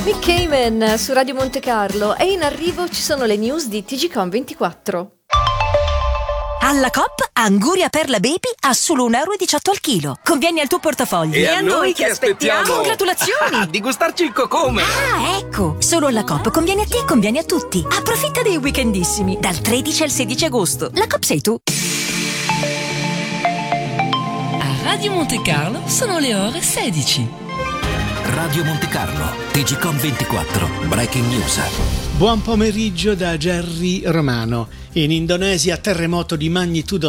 Nick Cayman su Radio Monte Carlo e in arrivo ci sono le news di TGCOM24. Alla Coop, Anguria Perla Baby a solo 1,18 euro al chilo. Conviene al tuo portafoglio. E a noi che aspettiamo? Congratulazioni! Di gustarci il cocome! Ah, ecco! Solo alla Coop conviene a te e conviene a tutti. Approfitta dei weekendissimi, dal 13 al 16 agosto. La Coop sei tu. A Radio Monte Carlo sono le ore 16. Radio Monte Carlo, TGCOM24, Breaking News. Buon pomeriggio da Gerry Romano. In Indonesia terremoto di magnitudo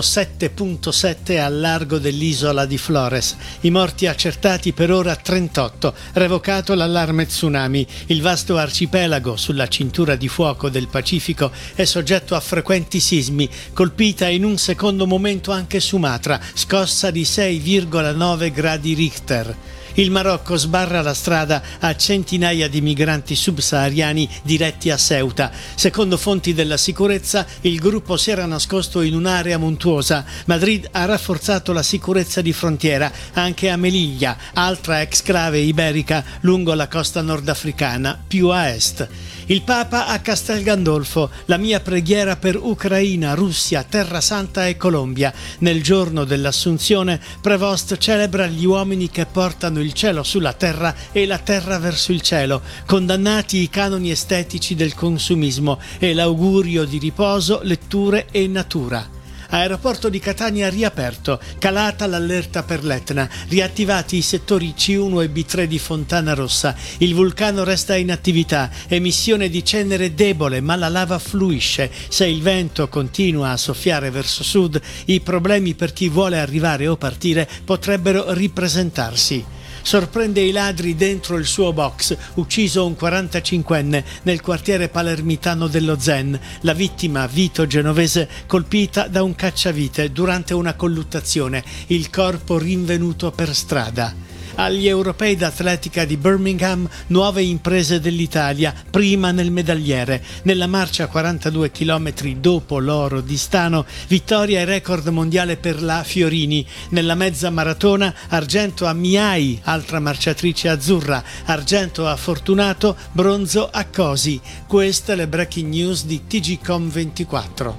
7.7 al largo dell'isola di Flores. I morti accertati per ora 38. Revocato l'allarme tsunami. Il vasto arcipelago sulla cintura di fuoco del Pacifico è soggetto a frequenti sismi. Colpita in un secondo momento anche Sumatra, scossa di 6,9 gradi Richter. Il Marocco sbarra la strada a centinaia di migranti subsahariani diretti a Ceuta. Secondo fonti della sicurezza, il gruppo si era nascosto in un'area montuosa. Madrid ha rafforzato la sicurezza di frontiera anche a Melilla, altra exclave iberica lungo la costa nordafricana, più a est. Il Papa a Castel Gandolfo, la mia preghiera per Ucraina, Russia, Terra Santa e Colombia. Nel giorno dell'Assunzione, Prevost celebra gli uomini che portano il cielo sulla terra e la terra verso il cielo, condannati i canoni estetici del consumismo e l'augurio di riposo, letture e natura. Aeroporto di Catania riaperto, calata l'allerta per l'Etna, riattivati i settori C1 e B3 di Fontana Rossa, il vulcano resta in attività, emissione di cenere debole ma la lava fluisce, se il vento continua a soffiare verso sud i problemi per chi vuole arrivare o partire potrebbero ripresentarsi. Sorprende i ladri dentro il suo box, ucciso un 45enne nel quartiere palermitano dello Zen. La vittima, Vito Genovese, colpita da un cacciavite durante una colluttazione, il corpo rinvenuto per strada. Agli europei d'atletica di Birmingham, nuove imprese dell'Italia, prima nel medagliere. Nella marcia 42 km dopo l'oro di Stano, vittoria e record mondiale per la Fiorini. Nella mezza maratona, argento a Miai, altra marciatrice azzurra, argento a Fortunato, bronzo a Cosi. Queste le breaking news di TGCOM24.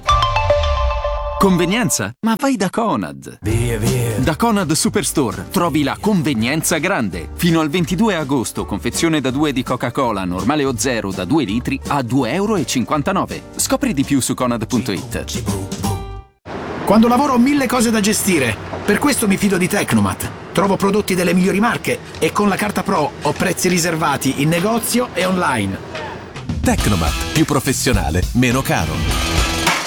Convenienza? Ma vai da Conad. Via. Da Conad Superstore trovi la convenienza grande. Fino al 22 agosto, confezione da 2 di Coca-Cola, normale o zero da 2 litri a 2,59 euro. Scopri di più su Conad.it. Quando lavoro ho 1000 cose da gestire. Per questo mi fido di Tecnomat. Trovo prodotti delle migliori marche e con la carta Pro ho prezzi riservati in negozio e online. Tecnomat, più professionale, meno caro.